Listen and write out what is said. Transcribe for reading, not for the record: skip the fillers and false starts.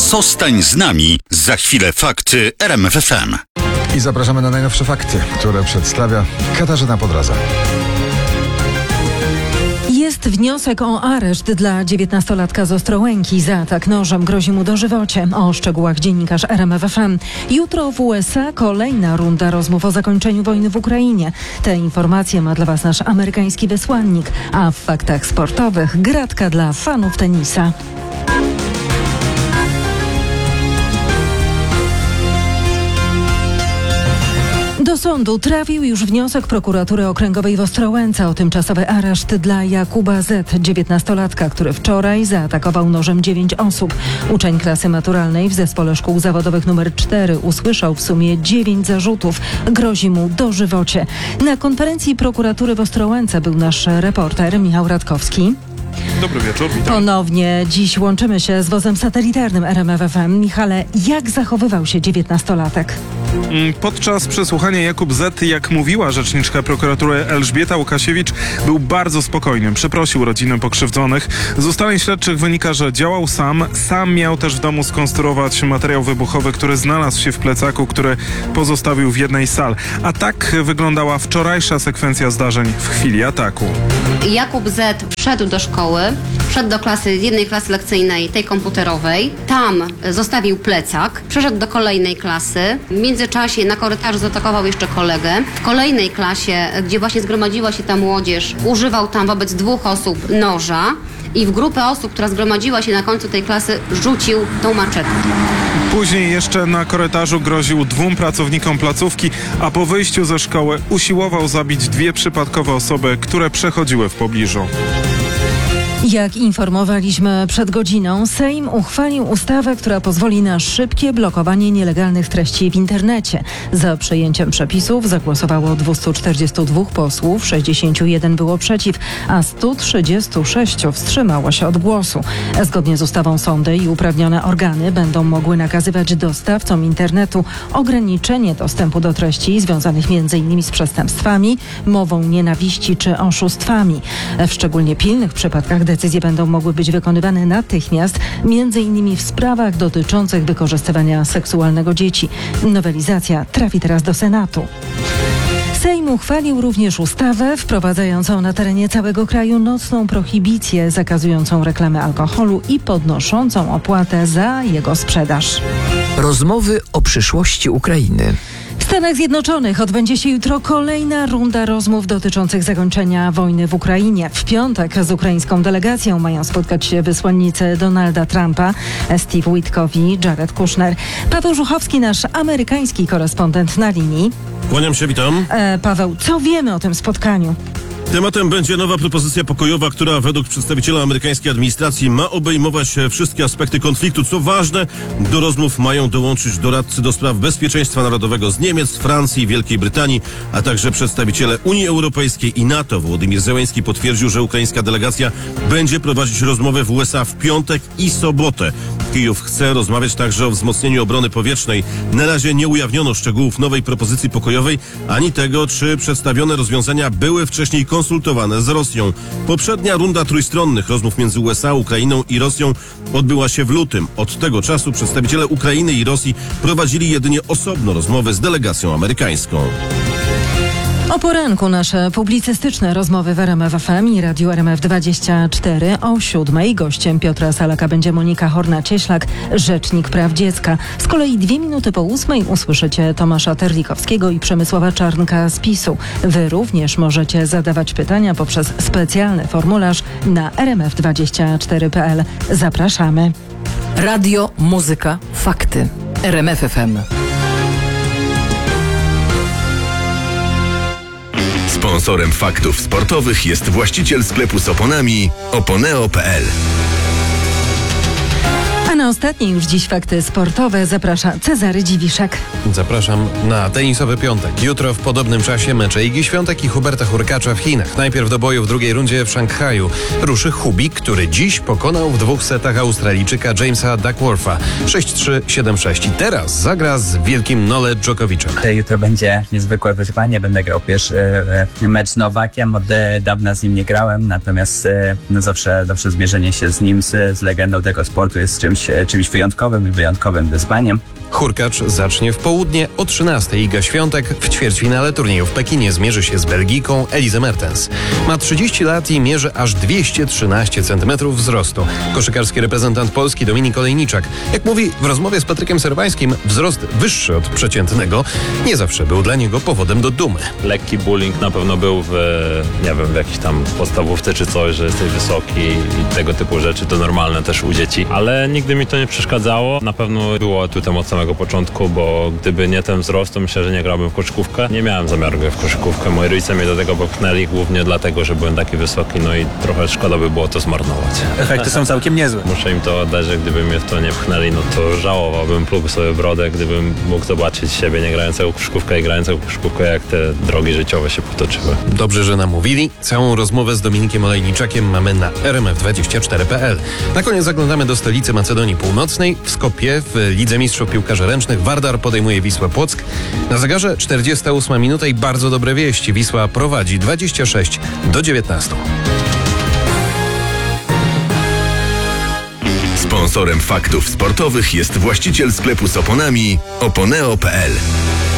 Zostań z nami. Za chwilę fakty RMF FM. I zapraszamy na najnowsze fakty, które przedstawia Katarzyna Podroza. Jest wniosek o areszt dla 19-latka z Ostrołęki. Za atak nożem grozi mu dożywocie. O szczegółach dziennikarz RMF FM. Jutro w USA kolejna runda rozmów o zakończeniu wojny w Ukrainie. Te informacje ma dla Was nasz amerykański wysłannik. A w faktach sportowych gratka dla fanów tenisa. Do sądu trafił już wniosek prokuratury okręgowej w Ostrołęce o tymczasowy areszt dla Jakuba Z., 19-latka, który wczoraj zaatakował nożem 9 osób. Uczeń klasy maturalnej w Zespole Szkół Zawodowych nr 4 usłyszał w sumie 9 zarzutów. Grozi mu dożywocie. Na konferencji prokuratury w Ostrołęce był nasz reporter Michał Radkowski. Dobry wieczór, witam. Ponownie dziś łączymy się z wozem satelitarnym RMF FM. Michale, jak zachowywał się 19-latek? Podczas przesłuchania Jakub Z., jak mówiła rzeczniczka prokuratury Elżbieta Łukasiewicz, był bardzo spokojny. Przeprosił rodzinę pokrzywdzonych. Z ustaleń śledczych wynika, że działał sam. Sam miał też w domu skonstruować materiał wybuchowy, który znalazł się w plecaku, który pozostawił w jednej z sal. A tak wyglądała wczorajsza sekwencja zdarzeń w chwili ataku. Jakub Z. wszedł do szkoły, wszedł do jednej klasy lekcyjnej, tej komputerowej. Tam zostawił plecak, przeszedł do kolejnej klasy. W międzyczasie na korytarzu zaatakował jeszcze kolegę. W kolejnej klasie, gdzie właśnie zgromadziła się ta młodzież, używał tam wobec 2 osób noża i w grupę osób, która zgromadziła się na końcu tej klasy, rzucił tą maczetę. Później jeszcze na korytarzu groził 2 pracownikom placówki, a po wyjściu ze szkoły usiłował zabić 2 przypadkowe osoby, które przechodziły w pobliżu. Jak informowaliśmy przed godziną, Sejm uchwalił ustawę, która pozwoli na szybkie blokowanie nielegalnych treści w internecie. Za przyjęciem przepisów zagłosowało 242 posłów, 61 było przeciw, a 136 wstrzymało się od głosu. Zgodnie z ustawą sądy i uprawnione organy będą mogły nakazywać dostawcom internetu ograniczenie dostępu do treści związanych m.in. z przestępstwami, mową nienawiści czy oszustwami. W szczególnie pilnych przypadkach decyzje będą mogły być wykonywane natychmiast, m.in. w sprawach dotyczących wykorzystywania seksualnego dzieci. Nowelizacja trafi teraz do Senatu. Sejm uchwalił również ustawę wprowadzającą na terenie całego kraju nocną prohibicję zakazującą reklamy alkoholu i podnoszącą opłatę za jego sprzedaż. Rozmowy o przyszłości Ukrainy. W Stanach Zjednoczonych odbędzie się jutro kolejna runda rozmów dotyczących zakończenia wojny w Ukrainie. W piątek z ukraińską delegacją mają spotkać się wysłannicy Donalda Trumpa, Steve Witkow i Jared Kushner. Paweł Żuchowski, nasz amerykański korespondent na linii. Kłaniam się, witam. Paweł, co wiemy o tym spotkaniu? Tematem będzie nowa propozycja pokojowa, która według przedstawiciela amerykańskiej administracji ma obejmować wszystkie aspekty konfliktu. Co ważne, do rozmów mają dołączyć doradcy do spraw bezpieczeństwa narodowego z Niemiec, Francji, Wielkiej Brytanii, a także przedstawiciele Unii Europejskiej i NATO. Wołodymyr Zełenski potwierdził, że ukraińska delegacja będzie prowadzić rozmowy w USA w piątek i sobotę. Kijów chce rozmawiać także o wzmocnieniu obrony powietrznej. Na razie nie ujawniono szczegółów nowej propozycji pokojowej, ani tego, czy przedstawione rozwiązania były wcześniej konsultowane z Rosją. Poprzednia runda trójstronnych rozmów między USA, Ukrainą i Rosją odbyła się w lutym. Od tego czasu przedstawiciele Ukrainy i Rosji prowadzili jedynie osobno rozmowy z delegacją amerykańską. O poranku nasze publicystyczne rozmowy w RMF FM i Radiu RMF24 o 7:00. Gościem Piotra Salaka będzie Monika Horna-Cieślak, rzecznik praw dziecka. Z kolei 2 minuty po 8:00 usłyszycie Tomasza Terlikowskiego i Przemysława Czarnka z PiS-u. Wy również możecie zadawać pytania poprzez specjalny formularz na rmf24.pl. Zapraszamy. Radio, muzyka, fakty. RMF FM. Sponsorem faktów sportowych jest właściciel sklepu z oponami Oponeo.pl. A na ostatnie już dziś fakty sportowe zaprasza Cezary Dziwiszek. Zapraszam na tenisowy piątek. Jutro w podobnym czasie mecze Igi Świątek i Huberta Hurkacza w Chinach. Najpierw do boju w drugiej rundzie w Szanghaju ruszy Hubik, który dziś pokonał w 2 setach Australijczyka Jamesa Duckwortha 6-3, 7-6. I teraz zagra z wielkim Novak Dżokowiczem. Jutro będzie niezwykłe wyzwanie. Będę grał pierwszy mecz z Nowakiem. Od dawna z nim nie grałem, natomiast zawsze zmierzenie się z nim, z legendą tego sportu jest czymś czymś wyjątkowym wyzwaniem. Hurkacz zacznie w południe o 13:00. Iga Świątek w ćwierćfinale turnieju w Pekinie zmierzy się z Belgijką Elise Mertens. Ma 30 lat i mierzy aż 213 cm wzrostu. Koszykarski reprezentant Polski Dominik Olejniczak. Jak mówi w rozmowie z Patrykiem Serbańskim, wzrost wyższy od przeciętnego nie zawsze był dla niego powodem do dumy. Lekki bullying na pewno był w jakiejś tam podstawówce czy coś, że jesteś wysoki i tego typu rzeczy, to normalne też u dzieci, ale nigdy mi to nie przeszkadzało. Na pewno było atutem od samego początku, bo gdyby nie ten wzrost, to myślę, że nie grałbym w koszykówkę. Nie miałem zamiaru grać w koszykówkę. Moi rodzice mnie do tego popchnęli głównie dlatego, że byłem taki wysoki, no i trochę szkoda by było to zmarnować. Efekty są całkiem niezłe. Muszę im to oddać, że gdyby mnie w to nie pchnęli, no to żałowałbym, pluł sobie brodę, gdybym mógł zobaczyć siebie nie grającego w koszykówkę i grającego w koszykówkę, jak te drogi życiowe się potoczyły. Dobrze, że namówili. Całą rozmowę z Dominikiem Olejniczakiem mamy na rmf24.pl. Na koniec zaglądamy do stolicy Macedonii Północnej. W Skopje w Lidze Mistrzów Piłkarzy Ręcznych Vardar podejmuje Wisłę Płock. Na zegarze 48 minuta i bardzo dobre wieści. Wisła prowadzi 26-19. Sponsorem faktów sportowych jest właściciel sklepu z oponami Oponeo.pl.